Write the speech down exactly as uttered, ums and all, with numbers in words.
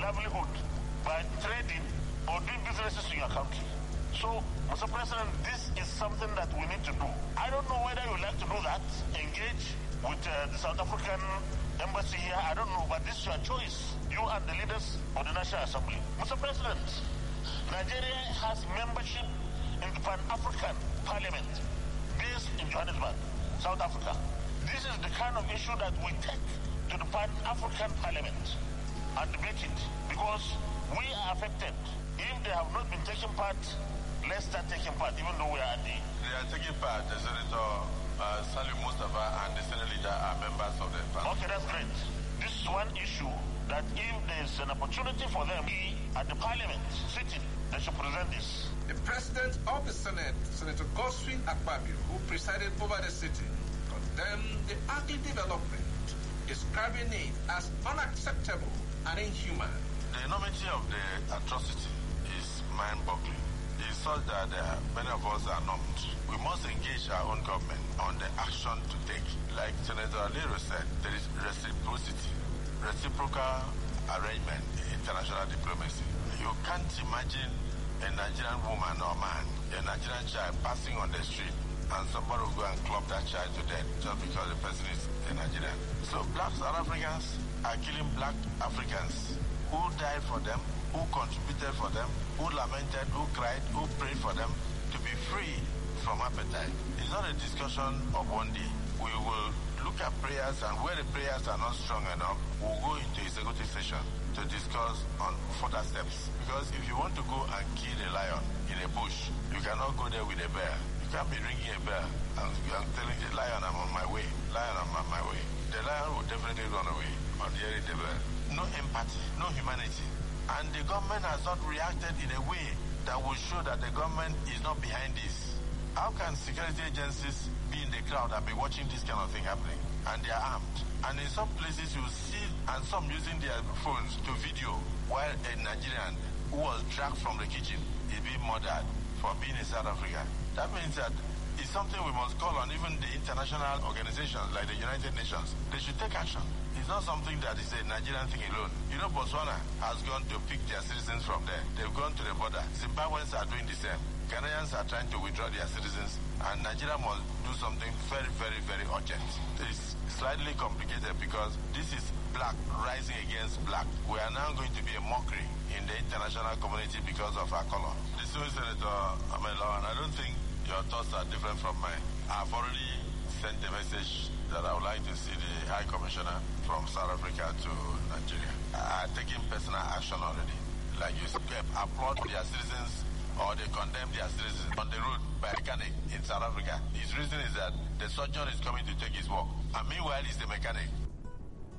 livelihood by trading or doing businesses in your country. So, Mister President, this is something that we need to do. I don't know whether you would like to do that, engage with uh, the South African embassy here. I don't know, but this is your choice. You and the leaders of the National Assembly. Mister President, Nigeria has membership in the Pan-African Parliament based in Johannesburg, South Africa. This is the kind of issue that we take to the Pan-African Parliament and debate it, because we are affected. If they have not been taking part, let's start taking part, even though we are at the... They are taking part. The Senator uh, Salim Mustafa and the Senate leader are members of the parliament. Okay, that's great. This is one issue that if there's an opportunity for them at the parliament sitting, they should present this. The president of the Senate, Senator Godswill Akpabio, who presided over the sitting, condemned the ugly development, describing it as unacceptable and inhuman. The enormity of the atrocity is mind-boggling. It's such that uh, many of us are numbed. We must engage our own government on the action to take. Like Senator Alero said, there is reciprocity, reciprocal arrangement in international diplomacy. You can't imagine a Nigerian woman or man, a Nigerian child passing on the street, and somebody will go and club that child to death just because the person is a Nigerian. So black South Africans are killing black Africans who died for them, who contributed for them, who lamented, who cried, who prayed for them to be free from appetite. It's not a discussion of one day. We will look at prayers, and where the prayers are not strong enough, we'll go into executive session to discuss on further steps. Because if you want to go and kill a lion in a bush, you cannot go there with a bear. You can't be ringing a bell and I'm telling the lion I'm on my way. Lion, I'm on my way. The lion will definitely run away on hearing the bell. No empathy, no humanity. And the government has not reacted in a way that will show that the government is not behind this. How can security agencies be in the crowd and be watching this kind of thing happening? And they are armed. And in some places you see, and some using their phones to video, while a Nigerian who was dragged from the kitchen is being murdered for being in South Africa. That means that it's something we must call on even the international organizations like the United Nations. They should take action. It's not something that is a Nigerian thing alone. You know, Botswana has gone to pick their citizens from there. They've gone to the border. Zimbabweans are doing the same. Ghanaians are trying to withdraw their citizens, and Nigeria must do something very, very, very urgent. It's slightly complicated because this is black rising against black. We are now going to be a mockery in the international community because of our color. Distinguished Senator Ahmed Lawan, I don't think your thoughts are different from mine. I've already sent a message that I would like to see the High Commissioner from South Africa to Nigeria. I've taken personal action already. Like you said, applaud their citizens or they condemn their citizens on the road by a mechanic in South Africa. His reason is that the surgeon is coming to take his work. And meanwhile, he's the mechanic.